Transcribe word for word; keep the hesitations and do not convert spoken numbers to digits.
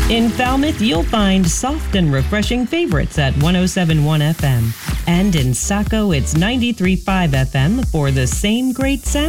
In Falmouth, you'll find soft and refreshing favorites at one oh seven point one F M. And in Saco, it's ninety-three point five F M for the same great sound.